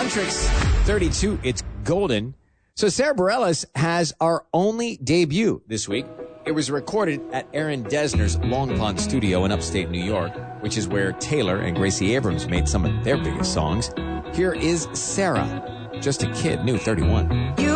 Huntrix, 32, it's golden. So Sarah Bareilles has our only debut this week. It was recorded at Aaron Dessner's Long Pond studio in upstate New York, which is where Taylor and Gracie Abrams made some of their biggest songs. Here is Sarah, just a kid, new 31.